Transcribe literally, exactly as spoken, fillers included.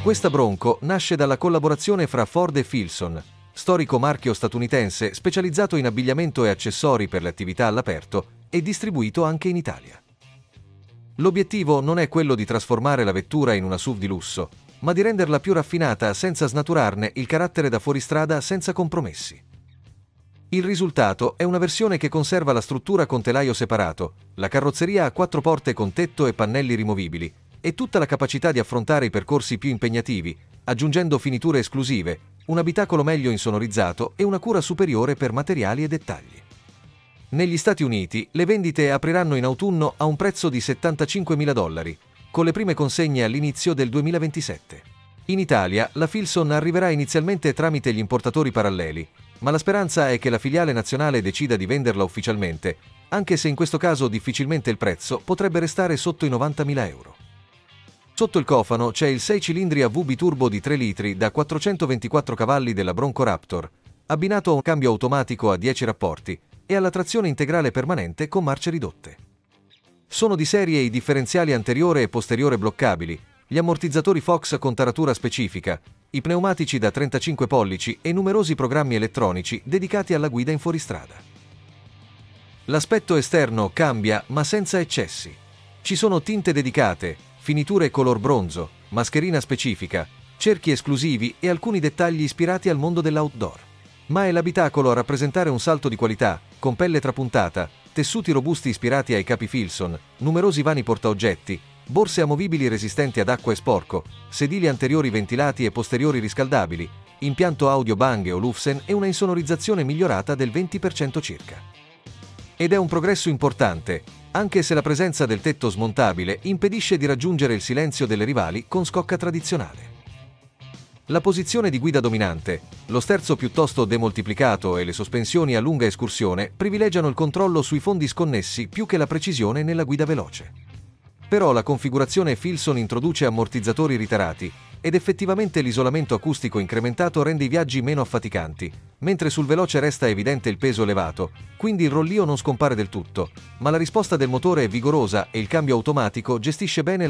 Questa Bronco nasce dalla collaborazione fra Ford e Filson, storico marchio statunitense specializzato in abbigliamento e accessori per le attività all'aperto e distribuito anche in Italia. L'obiettivo non è quello di trasformare la vettura in una S U V di lusso, ma di renderla più raffinata senza snaturarne il carattere da fuoristrada senza compromessi. Il risultato è una versione che conserva la struttura con telaio separato, la carrozzeria a quattro porte con tetto e pannelli rimovibili, e tutta la capacità di affrontare i percorsi più impegnativi, aggiungendo finiture esclusive, un abitacolo meglio insonorizzato e una cura superiore per materiali e dettagli. Negli Stati Uniti le vendite apriranno in autunno a un prezzo di settantacinquemila dollari, con le prime consegne all'inizio del duemilaventisette. In Italia la Filson arriverà inizialmente tramite gli importatori paralleli, ma la speranza è che la filiale nazionale decida di venderla ufficialmente, anche se in questo caso difficilmente il prezzo potrebbe restare sotto i novantamila euro. Sotto il cofano c'è il sei cilindri a V biturbo di tre litri da quattrocentoventiquattro cavalli della Bronco Raptor, abbinato a un cambio automatico a dieci rapporti e alla trazione integrale permanente con marce ridotte. Sono di serie i differenziali anteriore e posteriore bloccabili, gli ammortizzatori Fox con taratura specifica, i pneumatici da trentacinque pollici e numerosi programmi elettronici dedicati alla guida in fuoristrada. L'aspetto esterno cambia ma senza eccessi. Ci sono tinte dedicate, finiture color bronzo, mascherina specifica, cerchi esclusivi e alcuni dettagli ispirati al mondo dell'outdoor. Ma è l'abitacolo a rappresentare un salto di qualità, con pelle trapuntata, tessuti robusti ispirati ai capi Filson, numerosi vani portaoggetti, borse amovibili resistenti ad acqua e sporco, sedili anteriori ventilati e posteriori riscaldabili, impianto audio Bang e Olufsen e una insonorizzazione migliorata del venti per cento circa. Ed è un progresso importante, anche se la presenza del tetto smontabile impedisce di raggiungere il silenzio delle rivali con scocca tradizionale. La posizione di guida dominante, lo sterzo piuttosto demoltiplicato e le sospensioni a lunga escursione privilegiano il controllo sui fondi sconnessi più che la precisione nella guida veloce. Però la configurazione Filson introduce ammortizzatori ritarati ed effettivamente l'isolamento acustico incrementato rende i viaggi meno affaticanti, mentre sul veloce resta evidente il peso elevato, quindi il rollio non scompare del tutto, ma la risposta del motore è vigorosa e il cambio automatico gestisce bene la